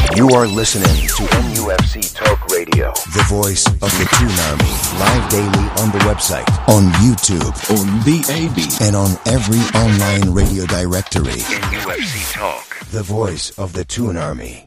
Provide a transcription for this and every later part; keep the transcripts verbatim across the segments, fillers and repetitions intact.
You are listening to N U F C Talk Radio, the voice of the Toon Army. Live daily on the website, on YouTube, on the A B, and on every online radio directory. N U F C Talk, the voice of the Toon Army.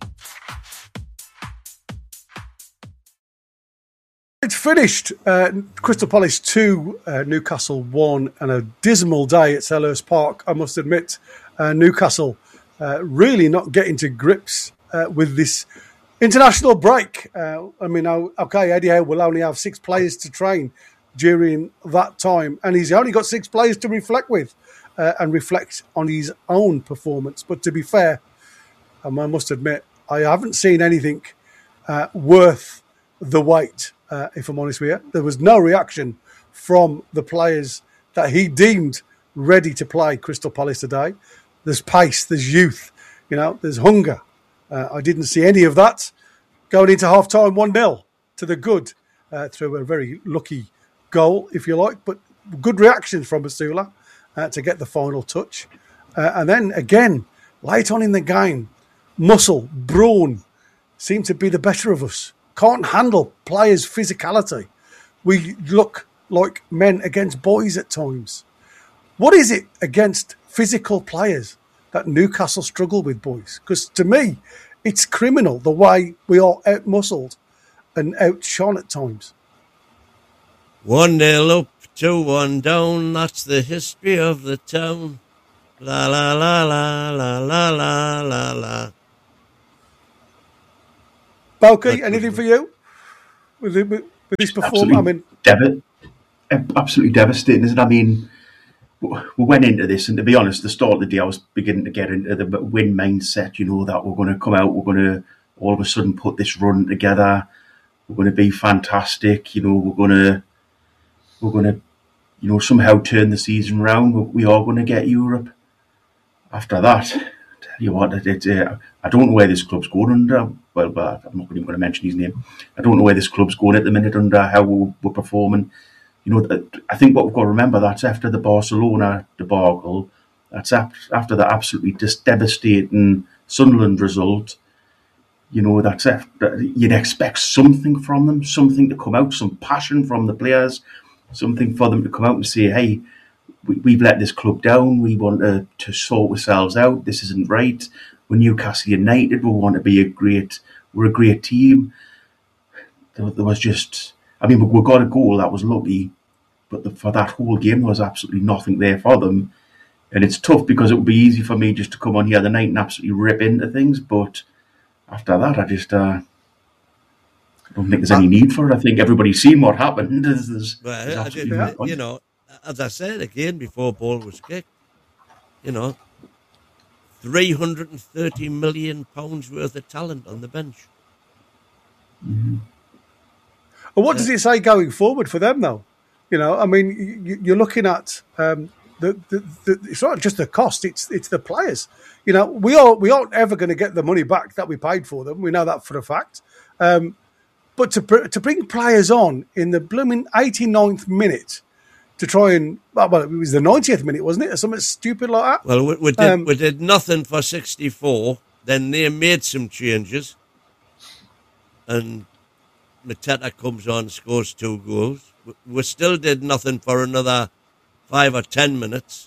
It's finished. Uh, Crystal Palace two, uh, Newcastle one, and a dismal day at Selhurst Park, I must admit. Uh, Newcastle uh, really not getting to grips uh, with this international break. Uh, I mean, okay, Eddie Howe will only have six players to train during that time, and he's only got six players to reflect with uh, and reflect on his own performance. But to be fair, um, I must admit, I haven't seen anything uh, worth the wait. Uh, if I'm honest with you, there was no reaction from the players that he deemed ready to play Crystal Palace today. There's pace, there's youth, you know, there's hunger. Uh, I didn't see any of that going into half-time one nil to the good uh, through a very lucky goal, if you like, but good reactions from Basula uh, to get the final touch. Uh, and then again, late on in the game, muscle, brawn seem to be the better of us. Can't handle players' physicality. We look like men against boys at times. What is it against physical players that Newcastle struggle with, boys? Because to me, it's criminal the way we are out-muscled and outshone at times. One nil up, two one down, that's the history of the town. La la la la la la la la la. Balky, anything for you with, with, with this performance? I mean, dev- absolutely devastating, isn't it? I mean, we went into this, and to be honest, the start of the day, I was beginning to get into the win mindset. You know that we're going to come out, we're going to all of a sudden put this run together. We're going to be fantastic. You know, we're going to, we're going to, you know, somehow turn the season round. We are going to get Europe. After that, you know what, it, uh, I don't know where this club's going under. Well, but I'm not even going to mention his name. I don't know where this club's going at the minute under how we're, we're performing. You know, I think what we've got to remember, that's after the Barcelona debacle, that's after the absolutely just devastating Sunderland result. You know, that's after, you'd expect something from them, something to come out, some passion from the players, something for them to come out and say, hey, we, we've let this club down, we want to, to sort ourselves out, this isn't right. We're Newcastle United, we want to be a great, we're a great team. There, there was just, I mean, we, we got a goal, that was lucky, but the, for that whole game, there was absolutely nothing there for them. And it's tough because it would be easy for me just to come on here the night and absolutely rip into things, but after that, I just, uh, I don't think there's any need for it. I think everybody's seen what happened. There's, there's, well, there's I did, no you know, as I said again before ball was kicked, you know, three hundred thirty million pounds worth of talent on the bench. Mm-hmm. And what yeah. does it say going forward for them, though? You know, I mean, you, you're looking at um, the, the, the. It's not just the cost; it's it's the players. You know, we are we aren't ever going to get the money back that we paid for them. We know that for a fact. Um, but to to bring players on in the blooming eighty-ninth minute to try and well, it was the ninetieth minute, wasn't it, or something stupid like that? Well, we, we did um, we did nothing for sixty-four. Then they made some changes, and Mateta comes on, scores two goals. We, we still did nothing for another five or ten minutes.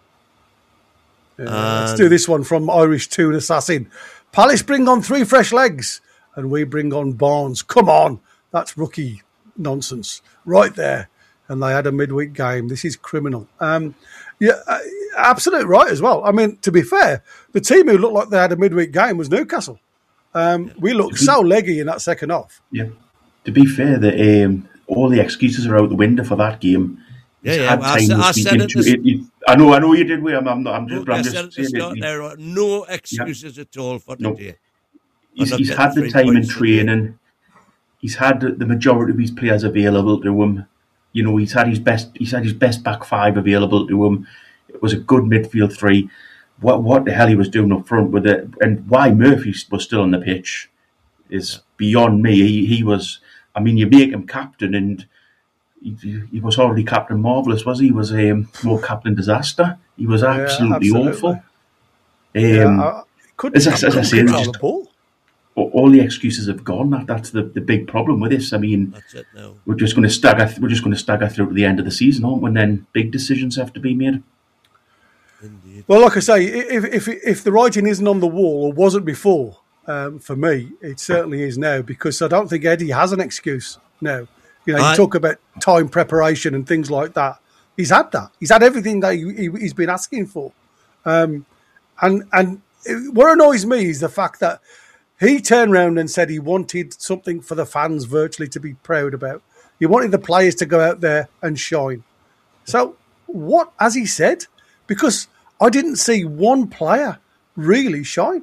Yeah, let's do this one from Irish Toon Assassin. Palace bring on three fresh legs, and we bring on Barnes. Come on, that's rookie nonsense right there. And they had a midweek game. This is criminal. Um, yeah, uh, absolutely right as well. I mean, to be fair, the team who looked like they had a midweek game was Newcastle. Um, we looked so leggy in that second half. Yeah. To be fair, the, um, all the excuses are out the window for that game. Yeah, yeah. Well, I, I said it. This, it, it I know, I know you did. I'm, I'm not. I'm just. I I'm said just at the start, it, there are no excuses yeah. at all for no. today. He's, he's had the time in training. Today. He's had the majority of his players available to him. You know, he's had his best. He's had his best back five available to him. It was a good midfield three. What what the hell he was doing up front with it, and why Murphy was still on the pitch is yeah. beyond me. He he was. I mean, you make him captain, and he, he was already Captain Marvellous, was he? He was um, more Captain Disaster. He was absolutely, yeah, absolutely. awful. Um, yeah, I couldn't, as, I, as I say, just, the ball. all the excuses have gone. That that's the, the big problem with this. I mean, That's it now. we're just going to stagger. We're just going to stagger through to the end of the season, aren't we? And then big decisions have to be made. Indeed. Well, like I say, if if if the writing isn't on the wall or wasn't before, um, for me, it certainly is now, because I don't think Eddie has an excuse now. You know, you I- talk about time preparation and things like that. He's had that. He's had everything that he, he, he's been asking for. Um, and and it, what annoys me is the fact that he turned around and said he wanted something for the fans virtually to be proud about. He wanted the players to go out there and shine. So what has he said? Because I didn't see one player really shine.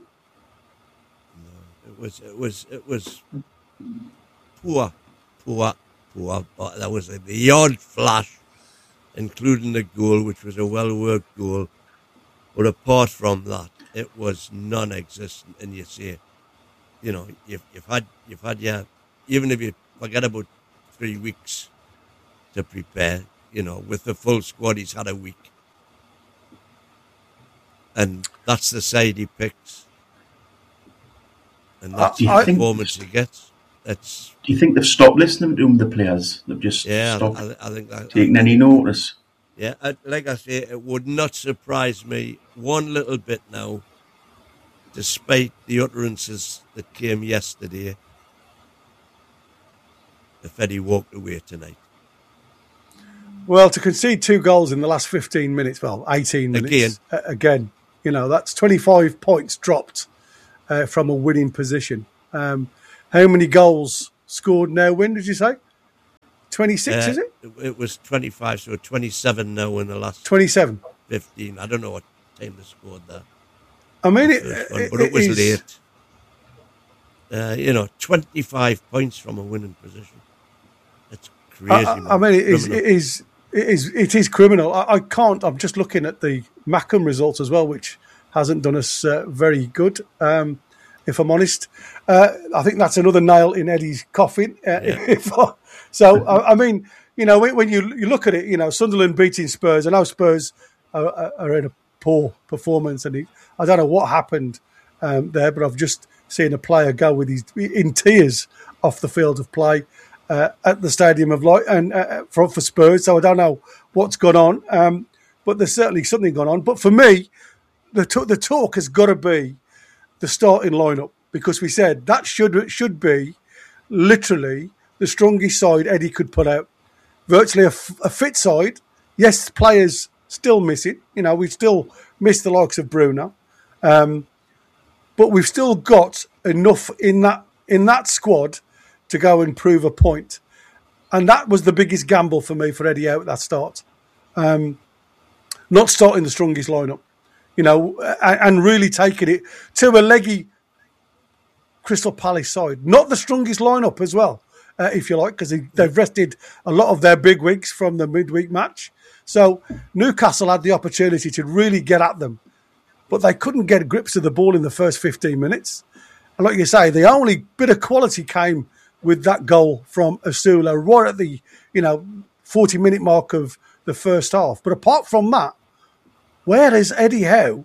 It was, it was, it was poor, poor, poor. But there was a, the odd flash, including the goal, which was a well-worked goal. But apart from that, it was non-existent. And you say, you know, you've, you've had, you've had your, even if you forget about three weeks to prepare, you know, with the full squad, he's had a week. And that's the side he picks. And that's I- I the think- performance he gets. That's, Do you think they've stopped listening to him, the players? They've just yeah, stopped I, I think that. taking any notice. Yeah, I, like I say, it would not surprise me one little bit now, despite the utterances that came yesterday, if Eddie walked away tonight. Well, to concede two goals in the last fifteen minutes, well, eighteen minutes Again. uh, again, you know, that's twenty-five points dropped uh, from a winning position. Um, how many goals scored now win, did you say? twenty-six, Uh, is it? It was twenty-five, so twenty-seven now in the last twenty-seven. fifteen. I don't know what time they scored there. I mean, it, First one, it, but it was is- late. Uh, you know, twenty-five points from a winning position. That's crazy. I, I- man. I mean, it is, Criminal. it is, it is, it is criminal. I, I can't. I'm just looking at the Mackham results as well, which hasn't done us uh, very good. Um, if I'm honest, uh, I think that's another nail in Eddie's coffin. Uh, Yeah. if I, so, I, I mean, you know, when, when you you look at it, you know, Sunderland beating Spurs. I know Spurs are, are, are in a poor performance, and he, I don't know what happened um, there, but I've just seen a player go with his in tears off the field of play. Uh, at the Stadium of Light and uh, for, for Spurs, so I don't know what's gone on, um, but there's certainly something gone on. But for me, the t- the talk has got to be the starting lineup, because we said that should should be literally the strongest side Eddie could put out. Virtually a, f- a fit side. Yes, players still miss it. You know, we still miss the likes of Bruno, um, but we've still got enough in that in that squad to go and prove a point. And that was the biggest gamble for me for Eddie Howe at that start. Um, not starting the strongest lineup, you know, and, and really taking it to a leggy Crystal Palace side. Not the strongest lineup as well, uh, if you like, because they, they've rested a lot of their big wigs from the midweek match. So Newcastle had the opportunity to really get at them, but they couldn't get grips of the ball in the first fifteen minutes. And like you say, the only bit of quality came with that goal from Asula right at the, you know, forty minute mark of the first half. But apart from that, where has Eddie Howe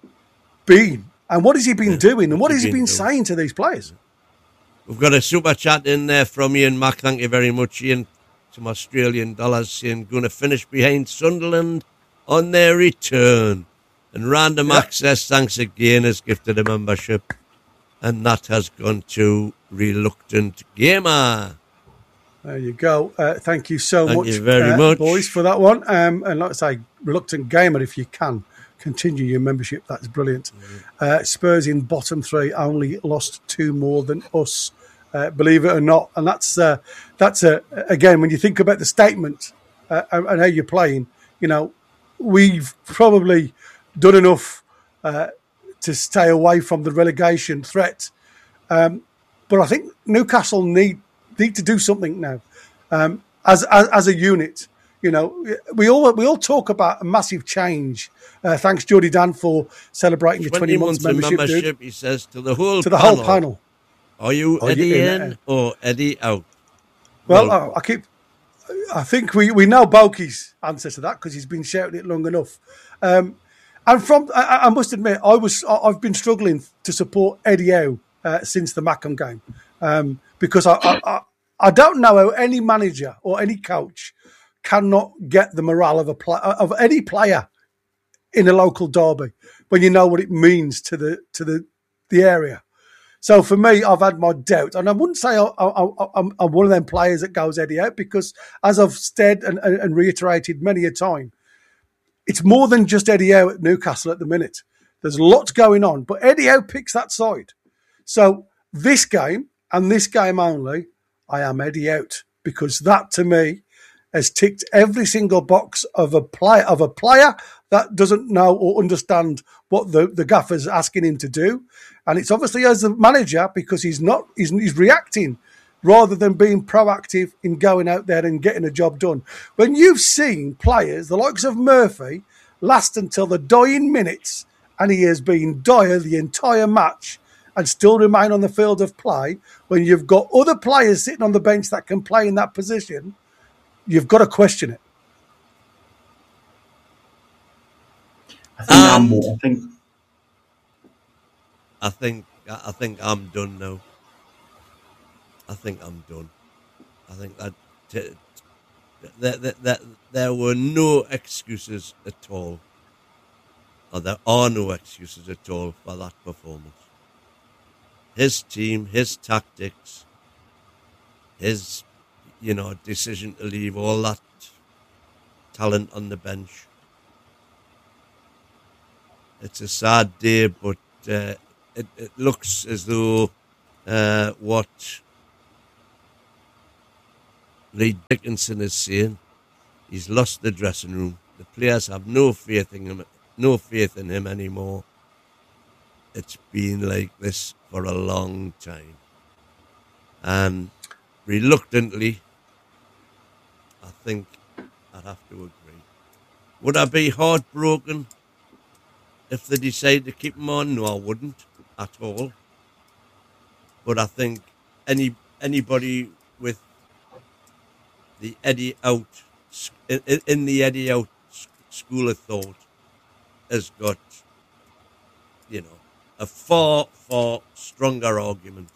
been? And what has he been Yeah, doing? And what what's has he he been been doing? saying to these players? We've got a super chat in there from Ian Mack. Thank you very much, Ian. Some Australian dollars saying going to finish behind Sunderland on their return. And Random Yeah. Access, thanks again, has gifted a membership. And that has gone to Reluctant Gamer. There you go. Uh, thank you so Thank much, you very uh, much. boys, for that one. Um, and like I say, Reluctant Gamer, if you can, continue your membership. That's brilliant. Uh, Spurs in bottom three, only lost two more than us, uh, believe it or not. And that's, uh, that's uh, again, when you think about the statement uh, and and how you're playing, you know, we've probably done enough uh, to stay away from the relegation threat. Um, but I think Newcastle need need to do something now um, as, as as a unit. You know, we all we all talk about a massive change. Uh, thanks, Jordy Dan, for celebrating your twenty, months of membership, membership, dude. he says, to the whole To the panel. whole panel. Are you Are you Eddie in in it? or Eddie out? Well, Well- I, I keep. I think we, we know Boki's answer to that because he's been shouting it long enough. Um, and from, I, I must admit, I was I- I've been struggling to support Eddie Howe uh, since the Mackham game, um, because I, I, I I don't know how any manager or any coach cannot get the morale of a pl- of any player in a local derby when you know what it means to the to the the area. So for me, I've had my doubts, and I wouldn't say I, I, I, I'm, I'm one of them players that goes Eddie out, because as I've said and, and, and reiterated many a time, it's more than just Eddie Howe at Newcastle at the minute. There's lots going on, but Eddie Howe picks that side. So this game and this game only, I am Eddie out, because that to me has ticked every single box of a play of a player that doesn't know or understand what the, the gaffer's asking him to do. And it's obviously as the manager, because he's not he's, he's reacting rather than being proactive in going out there and getting a job done. When you've seen players, the likes of Murphy, last until the dying minutes, and he has been dire the entire match and still remain on the field of play, when you've got other players sitting on the bench that can play in that position, you've got to question it. I think I'm more, I think I think I think I'm done now. I think I'm done. I think that t- that, that, that there were no excuses at all, or there are no excuses at all for that performance. His team, his tactics, his, you know, decision to leave all that talent on the bench. It's a sad day, but uh, it, it looks as though uh, what Reid Dickinson is saying, he's lost the dressing room. The players have no faith in him, no faith in him anymore. It's been like this for a long time. And reluctantly, I think I'd have to agree. Would I be heartbroken if they decide to keep him on? No, I wouldn't at all. But I think any anybody with the Eddie out in, in the Eddie out school of thought has got, you know, a far far stronger argument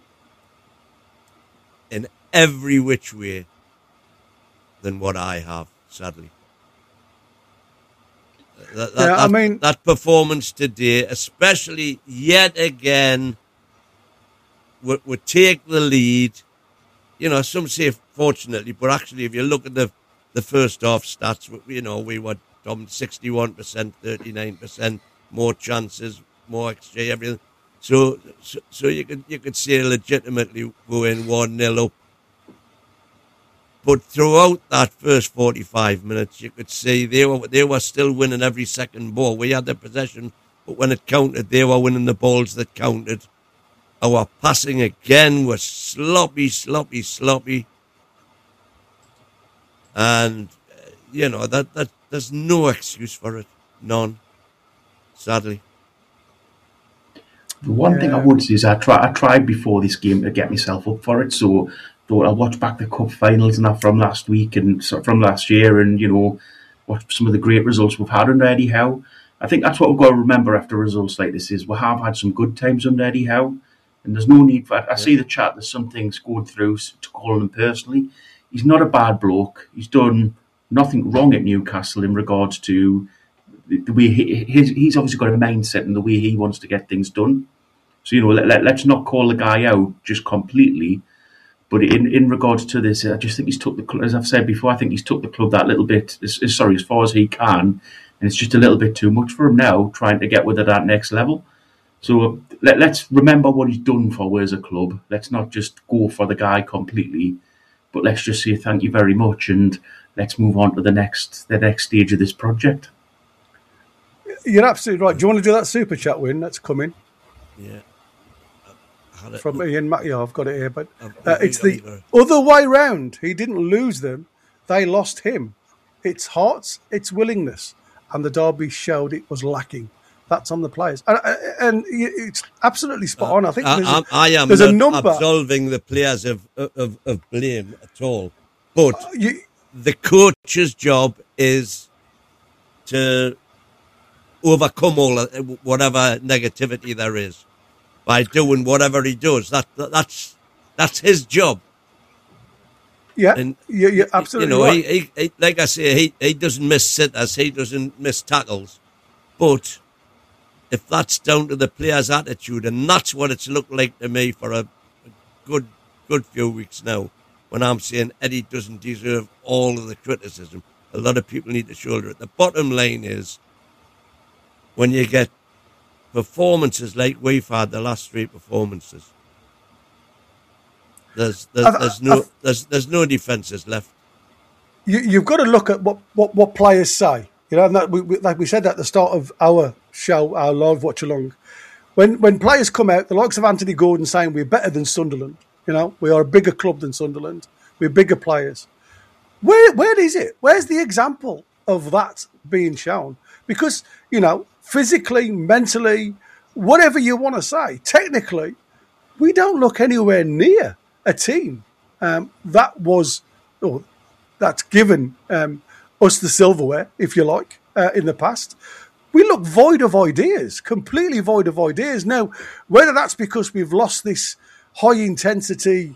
in every which way than what I have, sadly. That, that, yeah, that, I mean, that performance today, especially yet again, would, would take the lead. You know, some say fortunately, but actually, if you look at the the first half stats, you know, we were um, sixty-one percent, thirty-nine percent, more chances, more X G, everything. So, so, so you could you could say legitimately going one nil up. But throughout that first forty-five minutes, you could see they were they were still winning every second ball. We had the possession, but when it counted, they were winning the balls that counted. Our passing again was sloppy, sloppy, sloppy. And, uh, you know, that, that there's no excuse for it. None. Sadly. The one yeah. thing I would say is I, try, I tried before this game to get myself up for it, so thought I'll watch back the cup finals and that from last week and from last year, and, you know, watch some of the great results we've had under Eddie Howe. I think that's what we've got to remember after results like this is we have had some good times under Eddie Howe, and there's no need for I, I yeah. see the chat, there's some things going through to call him personally. He's not a bad bloke. He's done nothing wrong at Newcastle in regards to the way he, his, he's obviously got a mindset and the way he wants to get things done. So, you know, let, let, let's not call the guy out just completely. But in, in regards to this, I just think he's took the club, as I've said before, I think he's took the club that little bit, sorry, as far as he can. And it's just a little bit too much for him now, trying to get with it at that next level. So let, let's remember what he's done for us as a club. Let's not just go for the guy completely, but let's just say thank you very much and let's move on to the next the next stage of this project. You're absolutely right. Do you want to do that super chat win that's coming? Yeah. From Ian Mack, yeah, I've got it here, but uh, it's the other way round. He didn't lose them; they lost him. It's hearts, it's willingness, and the derby showed it was lacking. That's on the players, and, and it's absolutely spot on. I think uh, there's, I, I am there's not a number absolving the players of, of of blame at all, but uh, you, the coach's job is to overcome all of, whatever negativity there is. by doing whatever he does. That, that that's that's his job. Yeah, and you're, you're absolutely you know, right. he, he, he, like I say, he, he doesn't miss sitters, he doesn't miss tackles. But if that's down to the player's attitude, and that's what it's looked like to me for a, a good good few weeks now, when I'm saying Eddie doesn't deserve all of the criticism, a lot of people need to shoulder it. The bottom line is, when you get performances like we've had the last three performances, there's there's, I've, there's no I've, there's there's no defences left. You, you've got to look at what, what, what players say. You know, and that we, we, like we said at the start of our show, our live watch along, when when players come out, the likes of Anthony Gordon saying we're better than Sunderland. You know, we are a bigger club than Sunderland. We're bigger players. Where where is it? Where's the example of that being shown? Because, you know, physically, mentally, whatever you want to say, technically, we don't look anywhere near a team um, that was, or that's given um, us the silverware, if you like, uh, in the past. We look void of ideas, completely void of ideas. Now, whether that's because we've lost this high intensity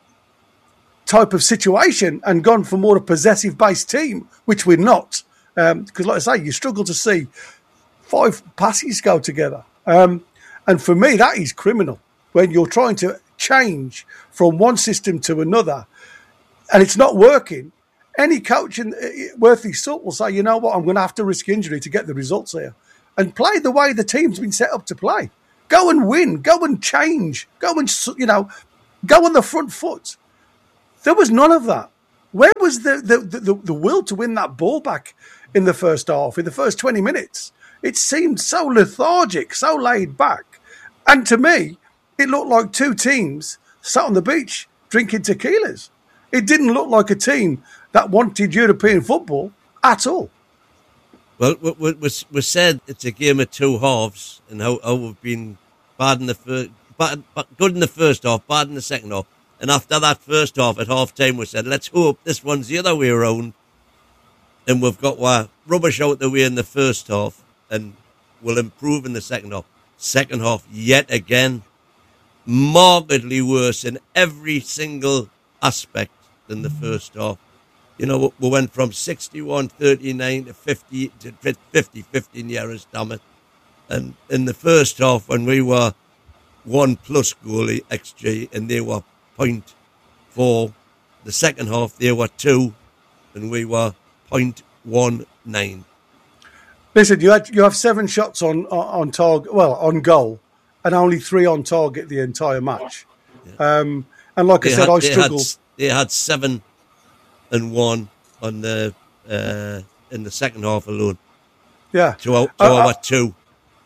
type of situation and gone for more a possessive based team, which we're not, because um, like I say, you struggle to see five passes go together. Um, and for me, that is criminal when you're trying to change from one system to another and it's not working. Any coach in, worth his salt will say, you know what, I'm going to have to risk injury to get the results here, and play the way the team's been set up to play. Go and win. Go and change. Go and, you know, go on the front foot. There was none of that. Where was the the, the, the will to win that ball back in the first half, in the first twenty minutes? It seemed so lethargic, so laid back. And to me, it looked like two teams sat on the beach drinking tequilas. It didn't look like a team that wanted European football at all. Well, we, we, we said it's a game of two halves, and how, how we've been bad in the first, bad, good in the first half, bad in the second half. And after that first half, at half time, we said, let's hope this one's the other way around. And we've got our rubbish out the way in the first half, and we'll improve in the second half. Second half, yet again, markedly worse in every single aspect than the first half. You know, we went from sixty-one thirty-nine to fifty to fifty fifteen years, damn it. And in the first half, when we were one plus goalie X G and they were point four, the second half they were two and we were point one nine. Listen, you had you have seven shots on on target, well, on goal, and only three on target the entire match. Yeah. Um, and like they I said, had, I struggled. They had, they had seven and one on the uh, in the second half alone. Yeah, to our, to I, our I, two.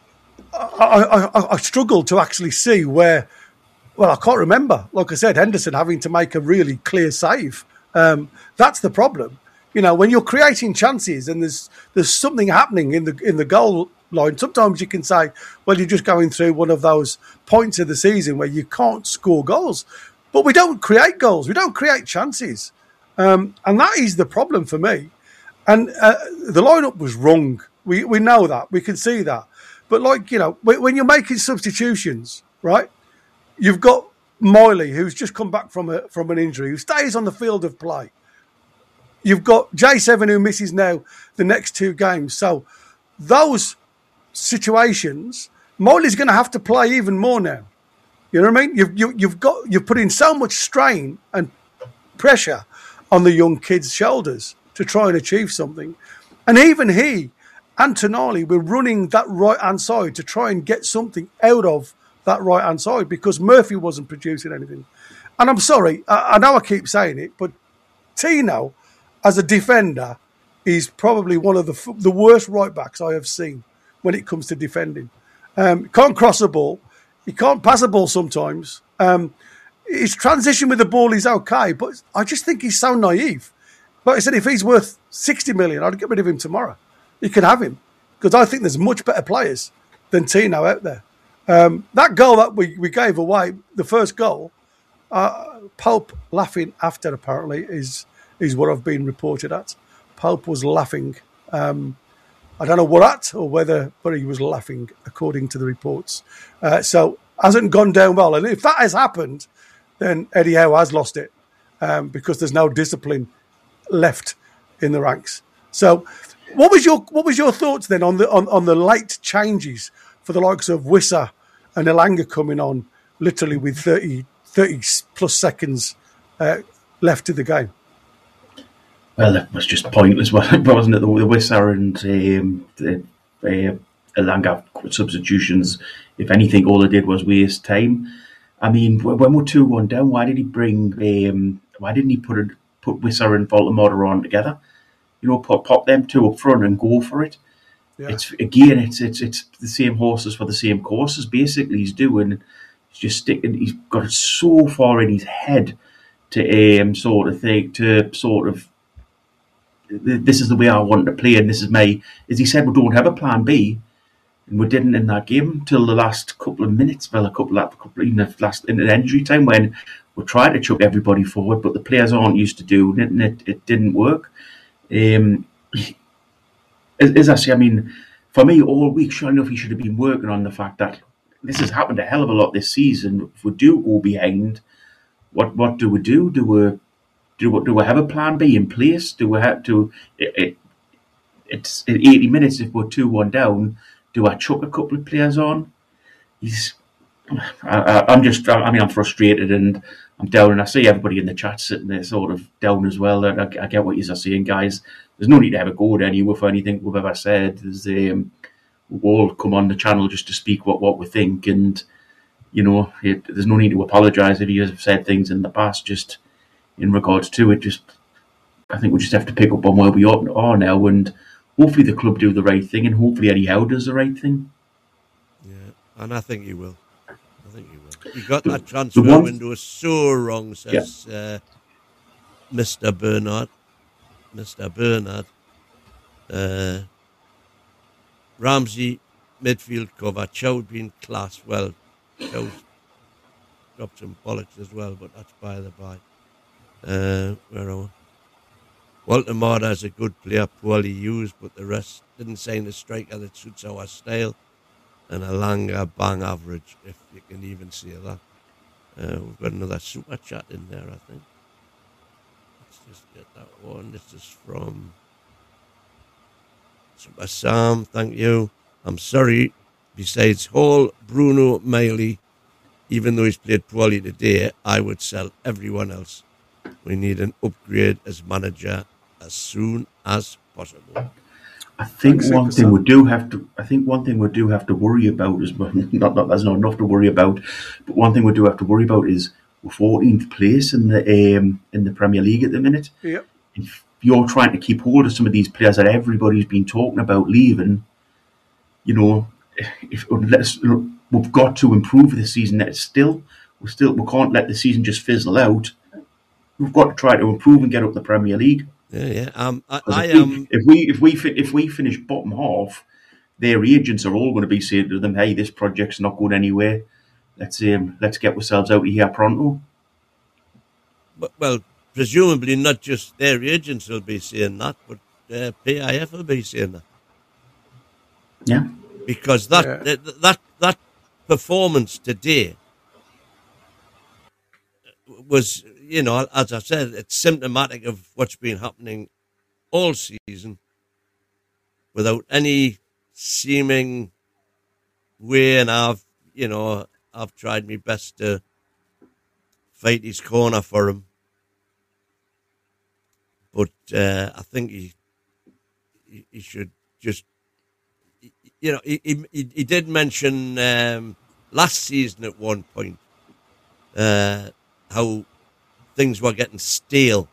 I, I, I struggled to actually see where. Well, I can't remember. Like I said, Henderson having to make a really clear save. Um, that's the problem. You know, when you're creating chances and there's there's something happening in the in the goal line, sometimes you can say, well, you're just going through one of those points of the season where you can't score goals. But we don't create goals. We don't create chances. Um, and that is the problem for me. And uh, the lineup was wrong. We we know that. We can see that. But like, you know, when, when you're making substitutions, right, you've got Miley, who's just come back from a, from an injury, who stays on the field of play. You've got J seven, who misses now the next two games. So those situations, Miley's going to have to play even more now. You know what I mean? You've you, you've got you've put in so much strain and pressure on the young kid's shoulders to try and achieve something, and even he and Tonali were running that right hand side to try and get something out of that right hand side because Murphy wasn't producing anything. And I'm sorry, I, I know I keep saying it, but Tino, as a defender, is probably one of the the worst right backs I have seen when it comes to defending. Um, can't cross a ball. He can't pass a ball sometimes. Um, his transition with the ball is okay, but I just think he's so naive. Like I said, if he's worth sixty million, I'd get rid of him tomorrow. You can have him because I think there's much better players than Tino out there. Um, that goal that we, we gave away, the first goal, uh, Pope laughing after apparently is is what I've been reported at. Pope was laughing. Um, I don't know what at or whether, but he was laughing according to the reports. Uh, so hasn't gone down well. And if that has happened, then Eddie Howe has lost it um, because there's no discipline left in the ranks. So, what was your what was your thoughts then on the on, on the late changes for the likes of Wissa and Elanga coming on literally with thirty, thirty plus seconds uh, left in the game? Well, that was just pointless, wasn't it? The, the Wissa and um, the uh, Elanga substitutions, if anything, all they did was waste time. I mean, when we're two one down, why did he bring? Um, why didn't he put a, put Wissa and Voltemora on together? You know, pop pop them two up front and go for it. Yeah. It's again, it's it's it's the same horses for the same courses. Basically, he's doing, he's just sticking. He's got it so far in his head to um, sort of think to sort of. This is the way I want to play, and this is my. As he said, we don't have a plan B, and we didn't in that game till the last couple of minutes. Well, a couple of couple in the last in the injury time when we tried to chuck everybody forward, but the players aren't used to doing it, and it, it didn't work. Um, as, as I say, I mean, for me, all week, sure enough, he should have been working on the fact that this has happened a hell of a lot this season. If we do go behind, what what do we do? Do we do we, do we have a plan B in place? Do we have to? It, it, it's eighty minutes. If we're two one down, do I chuck a couple of players on? He's. I, I, I'm just. I mean, I'm frustrated and I'm down, and I see everybody in the chat sitting there sort of down as well. I, I get what you're saying, guys. There's no need to have a go at any with anything we've ever said. There's, um, we'll all come on the channel just to speak what, what we think, and you know, it, there's no need to apologise if you have said things in the past. Just in regards to it, just I think we just have to pick up on where we are now, and hopefully the club do the right thing, and hopefully Eddie Howe does the right thing. Yeah, and I think he will. I think he will. He got the, that transfer one, window so wrong, says yeah. uh, Mister Bernard. Mister Bernard. Uh, Ramsey, midfield cover. Chow been class. Well, Chow's dropped some bollocks as well, but that's by the by. Uh, where are we? Walter Marder is a good player, poorly used, but the rest didn't sign a striker that suits our style. And a Elanga bang average, if you can even see that. Uh, we've got another super chat in there, I think. Let's just get that one. This is from Super Sam. Thank you. I'm sorry. Besides Hall, Bruno, Miley, even though he's played poorly today, I would sell everyone else. We need an upgrade as manager as soon as possible. I think one thing we do have to. I think one thing we do have to worry about is not not there's not enough to worry about, but one thing we do have to worry about is we're fourteenth place in the um, in the Premier League at the minute. Yep. If you're trying to keep hold of some of these players that everybody's been talking about leaving, you know, if unless we've got to improve this season, that still we still we can't let the season just fizzle out. We've got to try to improve and get up the Premier League. Yeah, yeah. Um, I, I am. Um, if we if we if we finish bottom half, their agents are all going to be saying to them, "Hey, this project's not going anywhere. Let's um, let's get ourselves out of here pronto." But, well, presumably not just their agents will be saying that, but uh, P I F will be saying that. Yeah, because that yeah. that that that performance today was. You know, as I said, it's symptomatic of what's been happening all season without any seeming way. And I've, you know, I've tried my best to fight his corner for him. But uh, I think he, he he should just, you know, he he, he did mention um, last season at one point uh, how things were getting stale,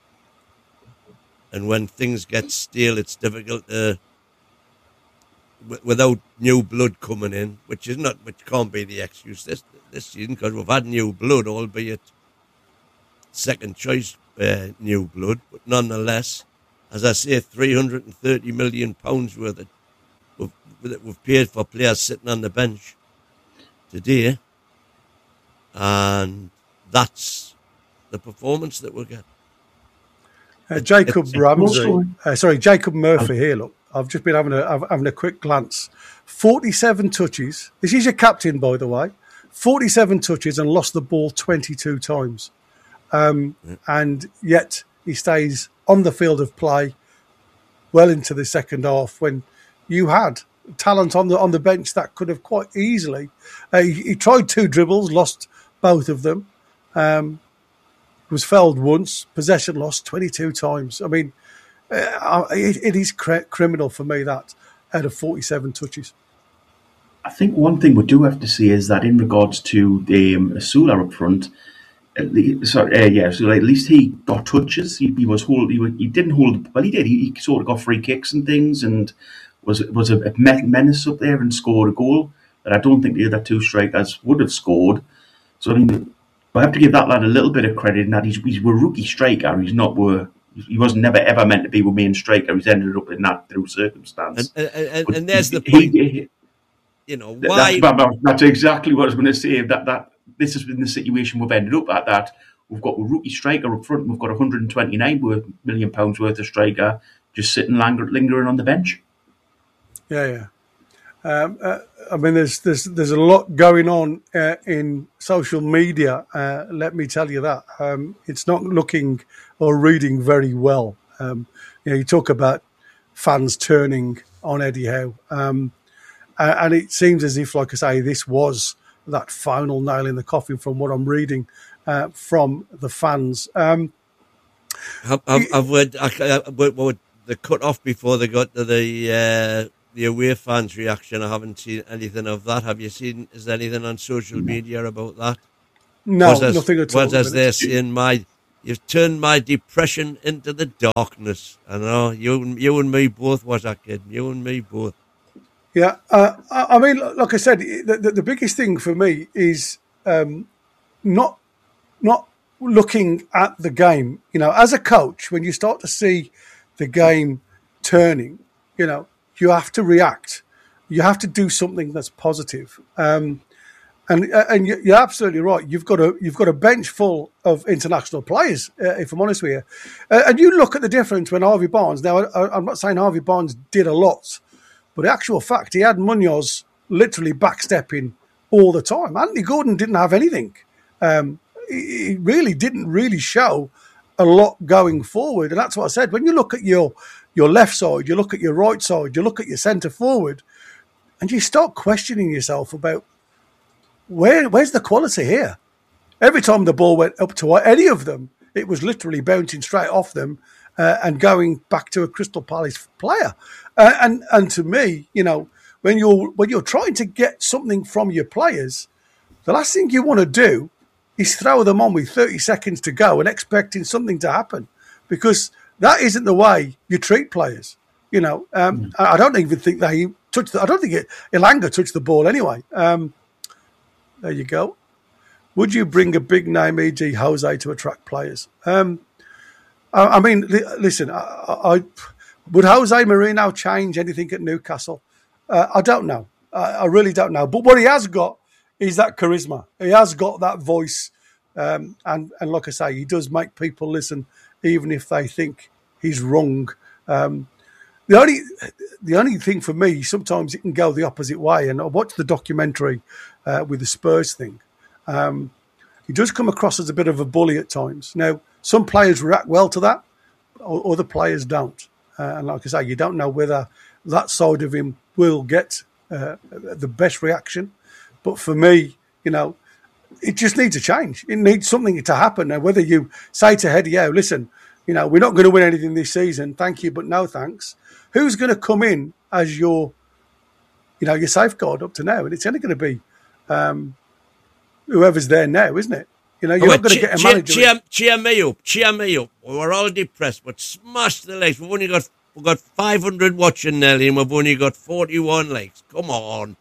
and when things get stale, it's difficult to, w- without new blood coming in, which is not, which can't be the excuse this this season because we've had new blood, albeit second choice uh, new blood, but nonetheless, as I say, three hundred and thirty million pounds worth of we've, that we've paid for players sitting on the bench today, and that's the performance that we'll get. Uh, Jacob it's, Ramsey, uh, sorry, Jacob Murphy here. Look, I've just been having a having a quick glance. Forty-seven touches. This is your captain, by the way. forty-seven touches and lost the ball twenty-two times. Um, yeah. And yet he stays on the field of play well into the second half when you had talent on the on the bench that could have quite easily. Uh, he, he tried two dribbles, lost both of them. Um, was fouled once, possession lost twenty-two times. I mean, uh, it, it is cr- criminal for me that out of forty-seven touches. I think one thing we do have to see is that in regards to the um, Sula up front, at least, sorry, uh, yeah, so at least he got touches. He, he was hold, he, he didn't hold. Well, he did. He, he sort of got free kicks and things, and was was a, a menace up there and scored a goal that I don't think the other two strikers would have scored. So I mean, I have to give that lad a little bit of credit in that he's he's a rookie striker. He's not were he was never ever meant to be a main striker. He's ended up in that through circumstance. And, and, and, and there's the he, point. He, you know why? That's, that's exactly what I was going to say. That that. This has been the situation we've ended up at, that we've got a rookie striker up front, we've got one hundred twenty-nine million pounds worth of striker just sitting linger, lingering on the bench. Yeah, yeah. Um, uh, I mean, there's there's there's a lot going on uh, in social media. Uh, let me tell you that um, it's not looking or reading very well. Um, you know, you talk about fans turning on Eddie Howe, um, and it seems as if, like I say, this was that final nail in the coffin from what I'm reading uh, from the fans. Um, I've, I've, I've read I, I, well, they cut off before they got to the uh, the away fans' reaction. I haven't seen anything of that. Have you seen? Is there anything on social media about that? No, was as, nothing at all. Was as they're saying, my you've turned my depression into the darkness. I know you, you and me both. Was that kid? You and me both. Yeah, uh, I mean, like I said, the, the, the biggest thing for me is um, not not looking at the game. You know, as a coach, when you start to see the game turning, you know, you have to react. You have to do something that's positive. Um, and and you're absolutely right. You've got a you've got a bench full of international players. Uh, if I'm honest with you, uh, and you look at the difference when Harvey Barnes. Now, I, I'm not saying Harvey Barnes did a lot. But the actual fact, he had Munoz literally backstepping all the time. Anthony Gordon didn't have anything. Um, he, he really didn't really show a lot going forward. And that's what I said. When you look at your your left side, you look at your right side, you look at your centre forward, and you start questioning yourself about where where's the quality here? Every time the ball went up to any of them, it was literally bouncing straight off them uh, and going back to a Crystal Palace player. Uh, and and to me, you know, when you're when you're trying to get something from your players, the last thing you want to do is throw them on with thirty seconds to go and expecting something to happen, because that isn't the way you treat players. You know, um, mm. I, I don't even think they touched. The, I don't think it, Elanga touched the ball anyway. Um, there you go. Would you bring a big name, for example, Jose, to attract players? Um, I, I mean, li- listen, I. I Would Jose Mourinho change anything at Newcastle? Uh, I don't know. I, I really don't know. But what he has got is that charisma. He has got that voice. Um, and, and like I say, he does make people listen, even if they think he's wrong. Um, the only the only thing for me, sometimes it can go the opposite way. And I watched the documentary uh, with the Spurs thing. Um, he does come across as a bit of a bully at times. Now, some players react well to that, or other players don't. Uh, and like I say, you don't know whether that side of him will get uh, the best reaction. But for me, you know, it just needs a change. It needs something to happen. Now, whether you say to Eddie Howe, listen, you know, we're not going to win anything this season. Thank you, but no thanks. Who's going to come in as your, you know, your safeguard up to now? And it's only going to be um, whoever's there now, isn't it? You know, you're oh, not going to get a manager. Cheer, cheer me up, cheer me up. We're all depressed, but smash the likes. We've only got we've got five hundred watching, Nelly, and we've only got forty-one likes. Come on.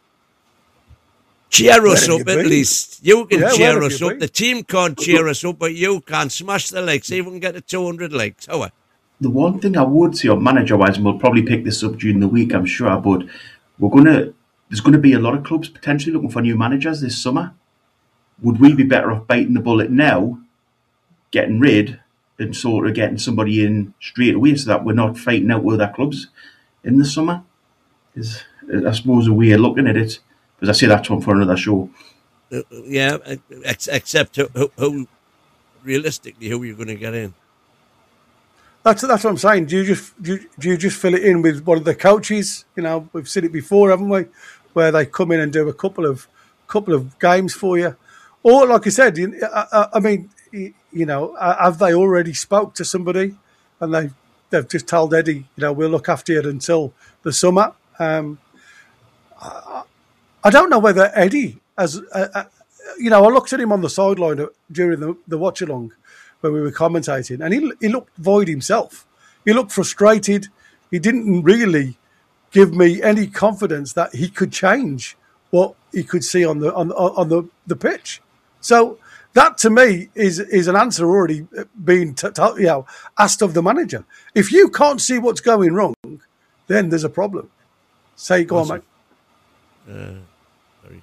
Cheer us up at least. You can yeah, cheer us up. Been? The team can't cheer us up, but you can. Smash the likes. See if we can get to two hundred likes. How? The one thing I would say, manager-wise, and we'll probably pick this up during the week, I'm sure, but we're gonna there's going to be a lot of clubs potentially looking for new managers this summer. Would we be better off biting the bullet now, getting rid, and sort of getting somebody in straight away so that we're not fighting out with other clubs in the summer? Is I suppose a way of looking at it. Because I say that's one for another show. Uh, yeah, ex- except who, who, who, realistically, who are you going to get in? That's that's what I'm saying. Do you just do you, do you just fill it in with one of the coaches? You know, we've seen it before, haven't we? Where they come in and do a couple of couple of games for you, or like I said, I, I mean, you know, have they already spoke to somebody and they they've just told Eddie, you know, we'll look after you until the summer. Um, I, I don't know whether Eddie, as uh, uh, you know, I looked at him on the sideline during the, the watch along when we were commentating, and he he looked void himself. He looked frustrated. He didn't really give me any confidence that he could change what he could see on the on on the, the pitch. So that to me is is an answer already being t- t- you know asked of the manager. If you can't see what's going wrong, then there's a problem. Say, go awesome. on, mate. Uh, sorry.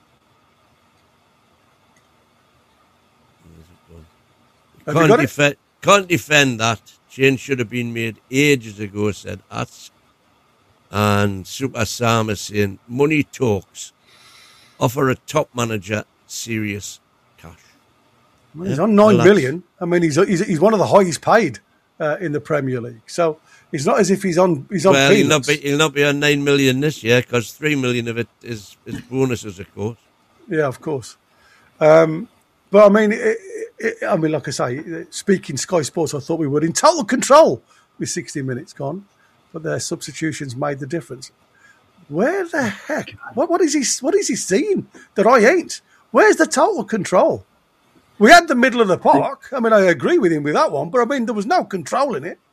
Can't defend, can't defend that. Change should have been made ages ago, said Atz. And Super Sam is saying, money talks. Offer a top manager serious cash. Well, he's yeah, on nine million. I mean, he's, he's he's one of the highest paid uh, in the Premier League. So it's not as if he's on he's on well, he'll not, peanuts. be, he'll not be on nine million this year because three million of it is, is bonuses, of course. Yeah, of course. Um, but I mean, it, it, I mean, like I say, speaking Sky Sports, I thought we were in total control with sixty minutes gone, but their substitutions made the difference. Where the heck? What what is he? What is he seeing that I ain't? Where's the total control? We had the middle of the park. I mean, I agree with him with that one, but I mean, there was no control in it.